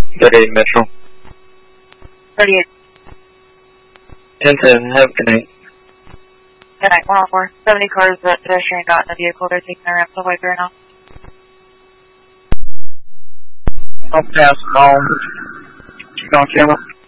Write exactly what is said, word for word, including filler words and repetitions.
thirty-eight Metro. thirty-eight. ten ten, have a good night. Good night, one oh four. seventy cars that pedestrian got in the vehicle. They're taking the ramp to White Bear now. I'll pass it on. She's on camera.